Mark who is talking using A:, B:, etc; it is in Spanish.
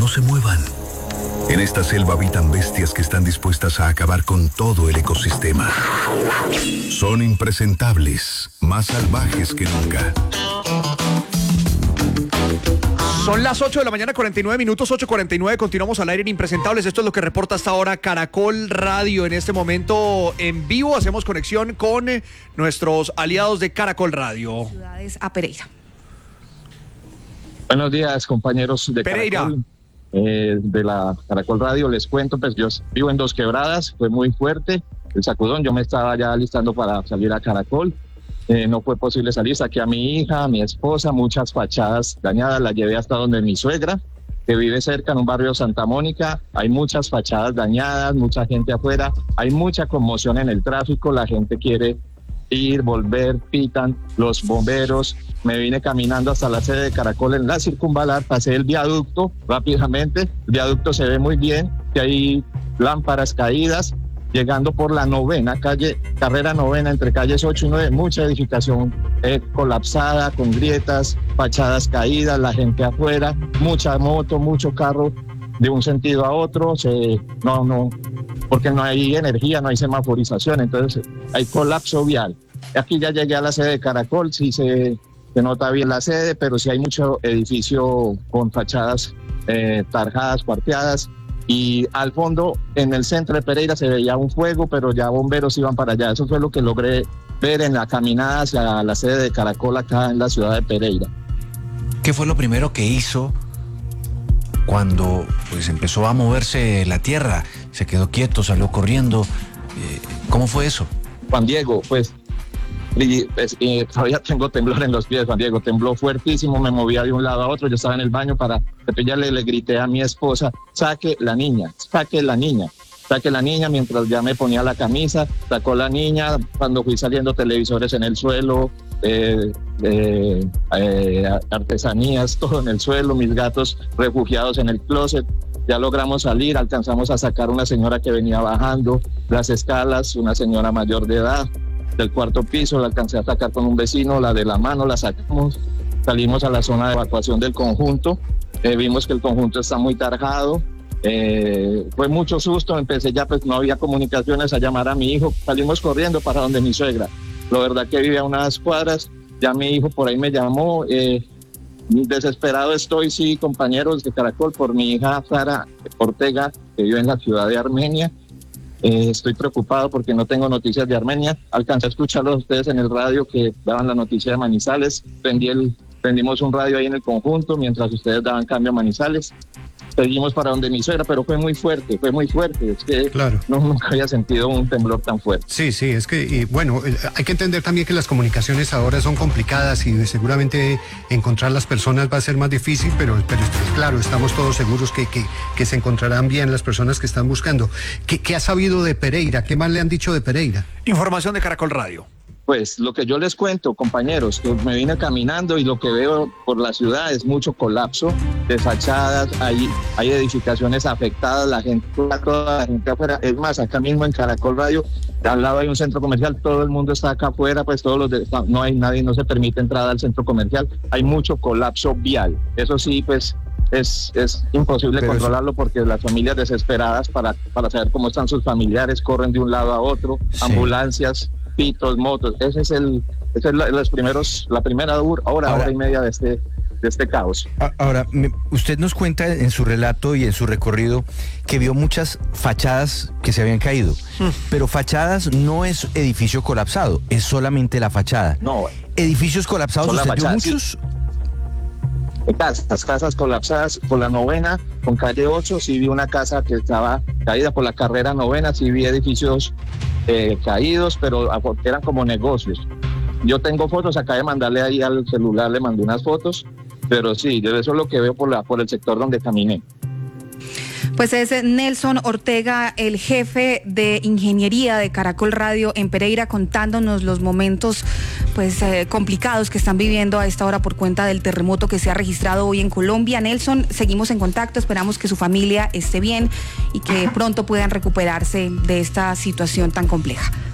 A: no se muevan. En esta selva habitan bestias que están dispuestas a acabar con todo el ecosistema. Son impresentables, más salvajes que nunca.
B: Son las 8 de la mañana, 49 minutos, 8:49. Continuamos al aire en Impresentables. Esto es lo que reporta hasta ahora Caracol Radio. En este momento, en vivo, hacemos conexión con nuestros aliados de Caracol Radio.
C: Ciudades a Pereira.
D: Buenos días, compañeros de
B: Pereira.
D: Caracol, de la Caracol Radio. Les cuento, pues yo vivo en Dos Quebradas, fue muy fuerte el sacudón. Yo me estaba ya alistando para salir a Caracol. No fue posible salir, saqué a mi hija, a mi esposa, muchas fachadas dañadas, la llevé hasta donde mi suegra, que vive cerca en un barrio de Santa Mónica. Hay muchas fachadas dañadas, mucha gente afuera, hay mucha conmoción en el tráfico, la gente quiere ir, volver, pitan los bomberos. Me vine caminando hasta la sede de Caracol en la Circunvalar, pasé el viaducto rápidamente, el viaducto se ve muy bien, que hay lámparas caídas. Llegando por la carrera novena, entre calles 8 y 9, mucha edificación colapsada, con grietas, fachadas caídas, la gente afuera, mucha moto, mucho carro de un sentido a otro, porque no hay energía, no hay semaforización, entonces hay colapso vial. Aquí ya llegué a la sede de Caracol, sí se nota bien la sede, pero sí hay mucho edificio con fachadas tarjadas, cuarteadas. Y al fondo, en el centro de Pereira, se veía un fuego, pero ya bomberos iban para allá. Eso fue lo que logré ver en la caminada hacia la sede de Caracol acá en la ciudad de Pereira.
E: ¿Qué fue lo primero que hizo cuando pues empezó a moverse la tierra? ¿Se quedó quieto, salió corriendo? ¿Cómo fue eso?
D: Juan Diego, pues todavía tengo temblor en los pies, Juan Diego, tembló fuertísimo, me movía de un lado a otro, yo estaba en el baño para cepillarle, le grité a mi esposa, saque la niña, mientras ya me ponía la camisa, sacó la niña, cuando fui saliendo televisores en el suelo, artesanías, todo en el suelo, mis gatos refugiados en el closet. Ya logramos salir, alcanzamos a sacar una señora que venía bajando las escalas, una señora mayor de edad, del cuarto piso, la alcancé a sacar con un vecino, la de la mano la sacamos, salimos a la zona de evacuación del conjunto, vimos que el conjunto está muy tarjado, fue mucho susto, empecé ya, pues no había comunicaciones, a llamar a mi hijo, salimos corriendo para donde mi suegra, la verdad que vive a unas cuadras, ya mi hijo por ahí me llamó, desesperado estoy, sí, compañeros de Caracol, por mi hija Sara Ortega, que vive en la ciudad de Armenia. Estoy preocupado porque no tengo noticias de Armenia. Alcancé a escucharlos a ustedes en el radio que daban la noticia de Manizales. Prendimos un radio ahí en el conjunto mientras ustedes daban cambio a Manizales. Seguimos para donde mi suegra, pero fue muy fuerte. Es que claro, nunca había sentido un temblor tan fuerte.
F: Sí, es que, hay que entender también que las comunicaciones ahora son complicadas y seguramente encontrar las personas va a ser más difícil, pero claro, estamos todos seguros que se encontrarán bien las personas que están buscando. ¿Qué ha sabido de Pereira? ¿Qué más le han dicho de Pereira?
B: Información de Caracol Radio.
D: Pues lo que yo les cuento, compañeros, que me vine caminando y lo que veo por la ciudad es mucho colapso de fachadas, hay edificaciones afectadas, toda la gente afuera. Es más, acá mismo en Caracol Radio, al lado hay un centro comercial, todo el mundo está acá afuera, pues no hay nadie, no se permite entrada al centro comercial, hay mucho colapso vial. Eso sí, pues es imposible controlarlo porque las familias desesperadas para saber cómo están sus familiares corren de un lado a otro, sí. Ambulancias, pitos, motos, esa es la primera hora y media de este caos.
E: Ahora, usted nos cuenta en su relato y en su recorrido que vio muchas fachadas que se habían caído, pero fachadas no es edificio colapsado, es solamente la fachada.
D: No.
E: ¿Edificios colapsados usted vio muchos?
D: Casas colapsadas por la novena, con calle 8, sí vi una casa que estaba caída por la carrera novena, sí vi edificios caídos, pero eran como negocios. Yo tengo fotos, acá de mandarle ahí al celular, le mandé unas fotos, pero sí, eso es lo que veo por el sector donde caminé.
C: Pues es Nelson Ortega, el jefe de ingeniería de Caracol Radio en Pereira, contándonos los momentos complicados que están viviendo a esta hora por cuenta del terremoto que se ha registrado hoy en Colombia. Nelson, seguimos en contacto, esperamos que su familia esté bien y que pronto puedan recuperarse de esta situación tan compleja.